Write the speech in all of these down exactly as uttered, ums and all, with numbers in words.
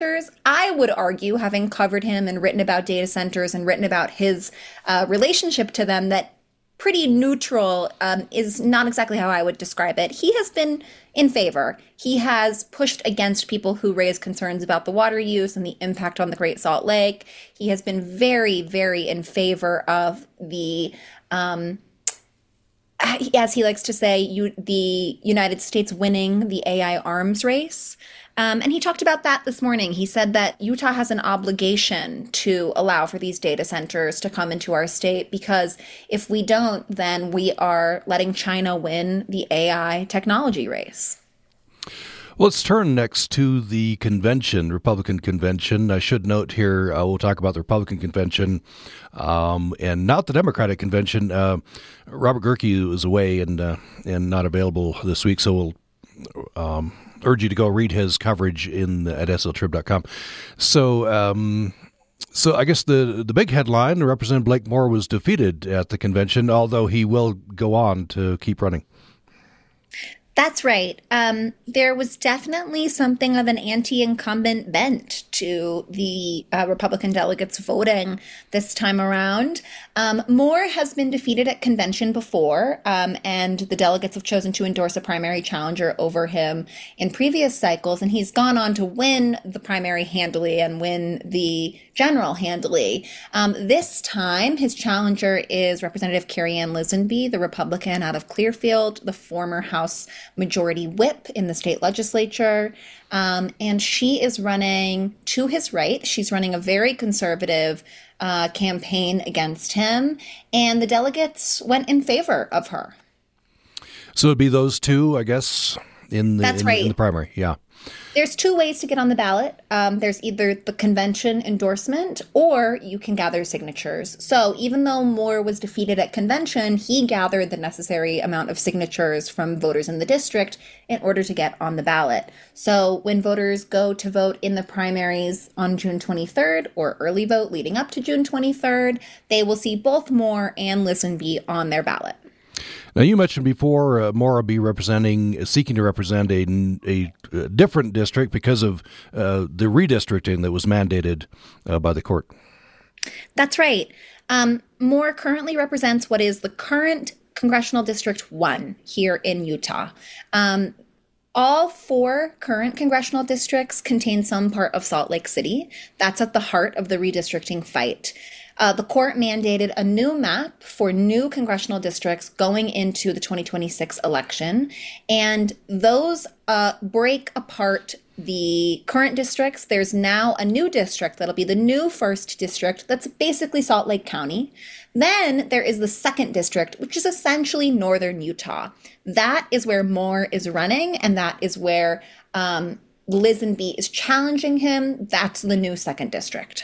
I would argue, having covered him and written about data centers and written about his uh, relationship to them, that pretty neutral um, is not exactly how I would describe it. He has been in favor. He has pushed against people who raise concerns about the water use and the impact on the Great Salt Lake. He has been very, very in favor of the, um, as he likes to say, you, the United States winning the A I arms race. Um, and he talked about that this morning. He said that Utah has an obligation to allow for these data centers to come into our state, because if we don't, then we are letting China win the A I technology race. Let's turn next to the convention, Republican convention. I should note here, uh, we'll talk about the Republican convention um, and not the Democratic convention. Uh, Robert Gehrke is away and uh, and not available this week, so we'll um, urge you to go read his coverage in at S L Trib dot com. So, um, so I guess the the big headline: Representative Blake Moore was defeated at the convention, although he will go on to keep running. That's right. Um, there was definitely something of an anti-incumbent bent to the uh, Republican delegates voting this time around. Um, Moore has been defeated at convention before, um, and the delegates have chosen to endorse a primary challenger over him in previous cycles, and he's gone on to win the primary handily and win the general handily. Um, this time, his challenger is Representative Carrie Ann Lisenby, the Republican out of Clearfield, the former House Majority Whip in the state legislature. Um, and she is running to his right. She's running a very conservative uh, campaign against him. And the delegates went in favor of her. So it'd be those two, I guess, in the, That's in, right. in the primary. Yeah. There's two ways to get on the ballot. Um, there's either the convention endorsement or you can gather signatures. So even though Moore was defeated at convention, he gathered the necessary amount of signatures from voters in the district in order to get on the ballot. So when voters go to vote in the primaries on June twenty-third or early vote leading up to June twenty-third, they will see both Moore and Lisenby on their ballot. Now, you mentioned before uh, Moore will be representing, seeking to represent a, a, a different district because of uh, the redistricting that was mandated uh, by the court. That's right. Um, Moore currently represents what is the current Congressional District one here in Utah. Um, all four current congressional districts contain some part of Salt Lake City. That's at the heart of the redistricting fight. Uh, the court mandated a new map for new congressional districts going into the twenty twenty-six election, and those uh, break apart the current districts. There's now a new district that'll be the new first district that's basically Salt Lake County. Then there is the second district, which is essentially northern Utah. That is where Moore is running, and that is where um, Lisenby is challenging him. That's the new second district.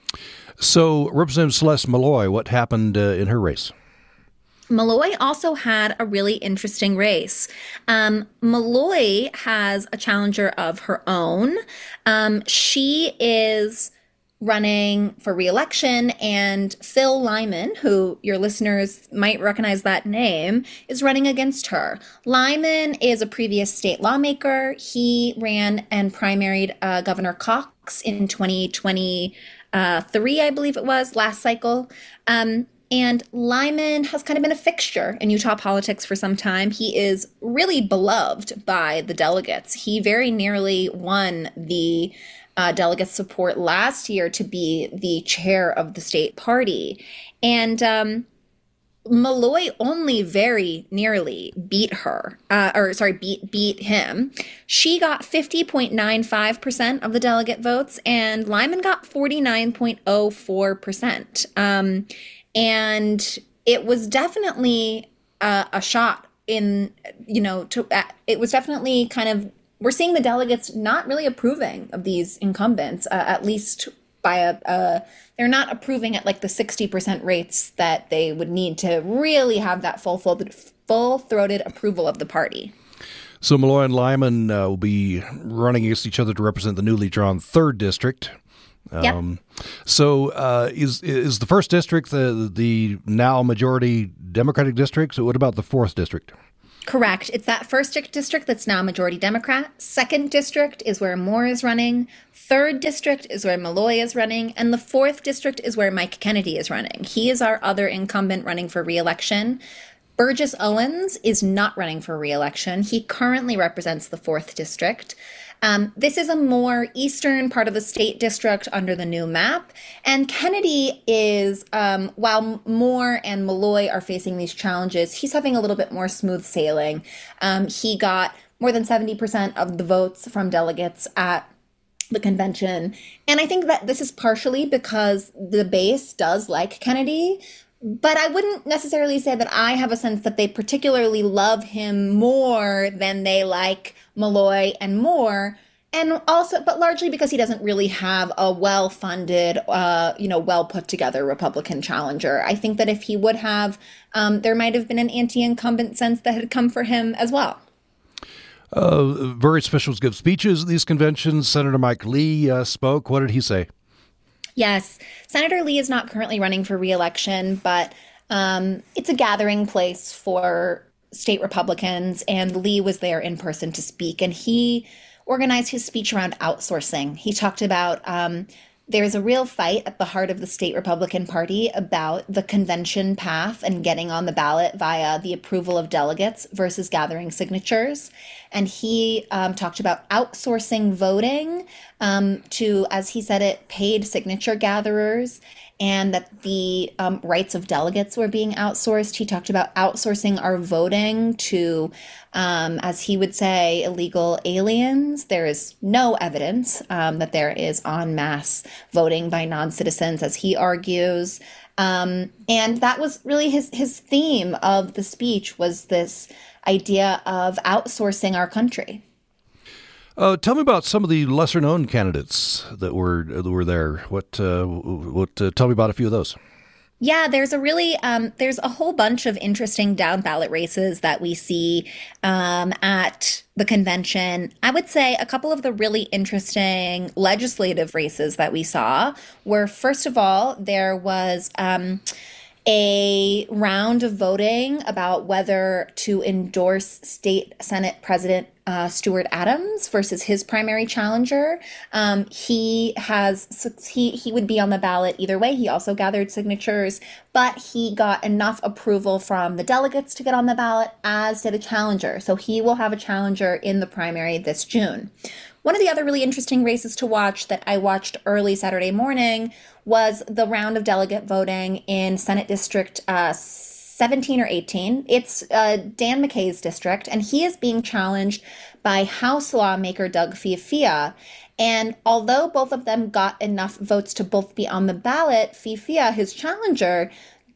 So, Representative Celeste Malloy, what happened uh, in her race? Malloy also had a really interesting race. Um, Malloy has a challenger of her own. Um, she is running for re-election, and Phil Lyman, who your listeners might recognize that name, is running against her. Lyman is a previous state lawmaker. He ran and primaried uh, Governor Cox in twenty twenty. Uh, three, I believe it was, last cycle. Um, and Lyman has kind of been a fixture in Utah politics for some time. He is really beloved by the delegates. He very nearly won the uh, delegate support last year to be the chair of the state party. And um, Malloy only very nearly beat her, uh, or sorry, beat beat him. She got fifty point nine five percent of the delegate votes, and Lyman got forty-nine point zero four percent. Um, and it was definitely uh, a shot in, you know, to, uh, it was definitely kind of, we're seeing the delegates not really approving of these incumbents, uh, at least by a, uh, they're not approving at like the sixty percent rates that they would need to really have that full-throated, full-throated approval of the party. So Malloy and Lyman uh, will be running against each other to represent the newly drawn third district. Um, yep. So uh, is is the first district the the now majority Democratic district? So what about the fourth district? Correct. It's that first di- district that's now majority Democrat. Second district is where Moore is running. Third district is where Malloy is running. And the fourth district is where Mike Kennedy is running. He is our other incumbent running for re-election. Burgess Owens is not running for re-election. He currently represents the fourth district. Um, this is a more eastern part of the state district under the new map. And Kennedy is, um, while Moore and Malloy are facing these challenges, he's having a little bit more smooth sailing. Um, he got more than seventy percent of the votes from delegates at the convention. And I think that this is partially because the base does like Kennedy. But I wouldn't necessarily say that I have a sense that they particularly love him more than they like Malloy and Moore. And also, but largely because he doesn't really have a well-funded, uh, you know, well-put-together Republican challenger. I think that if he would have, um, there might have been an anti-incumbent sense that had come for him as well. Uh, various officials give speeches at these conventions. Senator Mike Lee uh, spoke. What did he say? Yes, Senator Lee is not currently running for re-election, but um, it's a gathering place for state Republicans, and Lee was there in person to speak, and he organized his speech around outsourcing. He talked about um, there's a real fight at the heart of the state Republican Party about the convention path and getting on the ballot via the approval of delegates versus gathering signatures. And he um, talked about outsourcing voting um, to, as he said it, paid signature gatherers, and that the um, rights of delegates were being outsourced. He talked about outsourcing our voting to, um, as he would say, illegal aliens. There is no evidence um, that there is en masse voting by non-citizens, as he argues. Um, and that was really his, his theme of the speech, was this idea of outsourcing our country. Uh, tell me about some of the lesser-known candidates that were that were there. What? Uh, what? Uh, tell me about a few of those. Yeah, there's a really um, there's a whole bunch of interesting down ballot races that we see um, at the convention. I would say a couple of the really interesting legislative races that we saw were, first of all, there was um, a round of voting about whether to endorse State Senate President Uh, Stuart Adams versus his primary challenger. Um, he has he he would be on the ballot either way. He also gathered signatures, but he got enough approval from the delegates to get on the ballot, as did a challenger. So he will have a challenger in the primary this June. One of the other really interesting races to watch that I watched early Saturday morning was the round of delegate voting in Senate District uh, seventeen or eighteen. It's uh, Dan McKay's district, and he is being challenged by House lawmaker Doug Fiafia. And although both of them got enough votes to both be on the ballot, Fiafia, his challenger,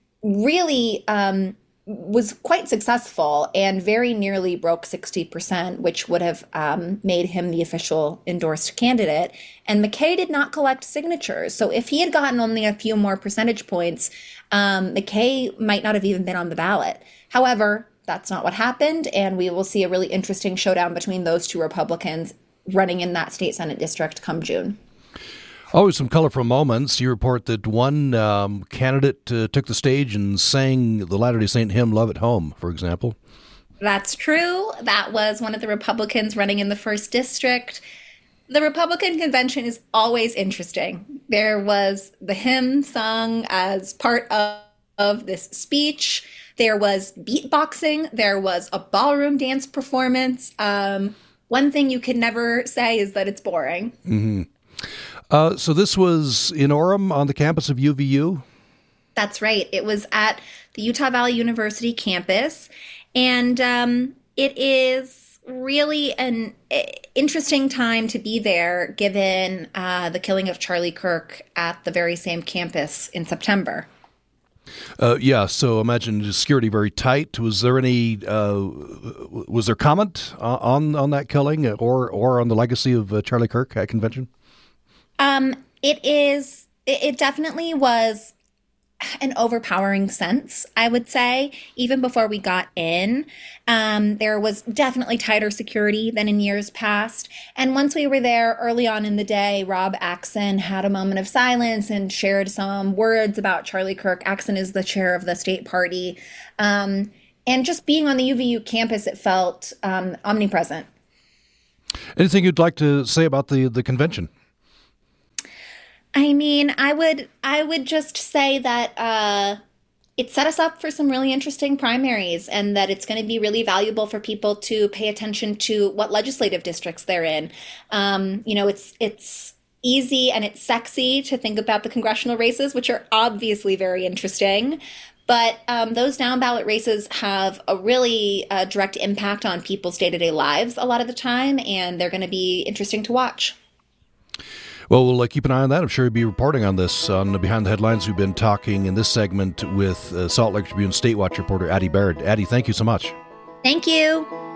really um, was quite successful and very nearly broke sixty percent, which would have um, made him the official endorsed candidate. And McKay did not collect signatures. So if he had gotten only a few more percentage points, um, McKay might not have even been on the ballot. However, that's not what happened, and we will see a really interesting showdown between those two Republicans running in that state Senate district come June. Always some colorful moments. You report that one um, candidate uh, took the stage and sang the Latter-day Saint hymn, Love at Home, for example. That's true. That was one of the Republicans running in the first district. The Republican convention is always interesting. There was the hymn sung as part of, of this speech. There was beatboxing. There was a ballroom dance performance. Um, one thing you could never say is that it's boring. Mm-hmm. Uh, so this was in Orem on the campus of U V U? That's right. It was at the Utah Valley University campus. And um, it is really an interesting time to be there, given uh, the killing of Charlie Kirk at the very same campus in September. Uh, yeah, so imagine security very tight. Was there any, uh, was there comment on on that killing or or on the legacy of uh, Charlie Kirk at convention? Um, it is, it, it definitely was an overpowering sense, I would say, even before we got in. Um, there was definitely tighter security than in years past. And once we were there early on in the day, Rob Axson had a moment of silence and shared some words about Charlie Kirk. Axson is the chair of the state party. Um, And just being on the U V U campus, it felt um, omnipresent. Anything you'd like to say about the, the convention? I mean, I would I would just say that uh, it set us up for some really interesting primaries, and that it's going to be really valuable for people to pay attention to what legislative districts they're in. Um, you know, it's it's easy and it's sexy to think about the congressional races, which are obviously very interesting. But um, those down ballot races have a really uh, direct impact on people's day-to-day lives a lot of the time, and they're going to be interesting to watch. Well, we'll uh, keep an eye on that. I'm sure you'll be reporting on this on Behind the Headlines. We've been talking in this segment with uh, Salt Lake Tribune State Watch reporter Addie Baird. Addie, thank you so much. Thank you.